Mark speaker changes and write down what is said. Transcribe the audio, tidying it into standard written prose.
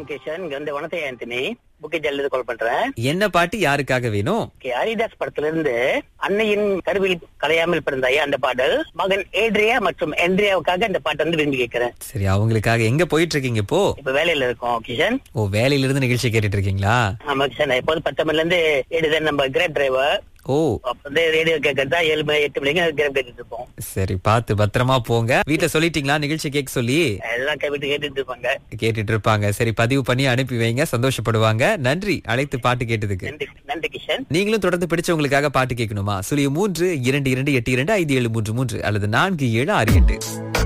Speaker 1: வணக்கம் கிஷன். இங்க வந்து வனத்தை ஆண்டனி புக்கெட் ஜல்லிருந்து கால் பண்றேன்.
Speaker 2: என்ன பாட்டு யாருக்காக வேணும்?
Speaker 1: ஹரிதாஸ் படத்துல இருந்து அன்னையின் கருவில் கலையாமல் பிறந்தாயே அந்த பாடல், மகன் ஏட்ரியா மற்றும் என்ட்ரியாவுக்காக இந்த பாட்டு வந்து விரும்பி கேட்கிறேன்.
Speaker 2: சரி, அவங்களுக்காக எங்க போயிட்டு இருக்கீங்க இப்போ?
Speaker 1: இப்ப வேலையில இருக்கோம் கிஷன்.
Speaker 2: ஓ, வேலையில இருந்து நிகழ்ச்சி கேட்டுட்டு இருக்கீங்களா?
Speaker 1: ஆமா கிஷன், எப்போது 10 மணில இருந்து 7 தான் நம்ம கிராப் டிரைவர்.
Speaker 2: ஓ,
Speaker 1: அப்ப வந்து ரேடியோ கேட்கறதா 7 மணி 8 மணிக்கு கிராப் கேட்டுட்டு இருப்போம்.
Speaker 2: சரி, பார்த்து பத்திரமா போங்க. வீட்டுல சொல்லிட்டீங்களா நிகழ்ச்சி கேட்க சொல்லி?
Speaker 1: எல்லாம் கைவிட்டு கேட்டுட்டு இருப்பாங்க.
Speaker 2: கேட்டுட்டு இருப்பாங்க. சரி, பதிவு பண்ணி அனுப்பி வைங்க, சந்தோஷப்படுவாங்க. நன்றி அழைத்து பாட்டு கேட்டதுக்கு.
Speaker 1: நன்றி நன்றி கிஷன்.
Speaker 2: நீங்களும் தொடர்ந்து பிடிச்சவங்களுக்காக பாட்டு கேட்கணுமா? 03 22 82 5733 அல்லது 4768.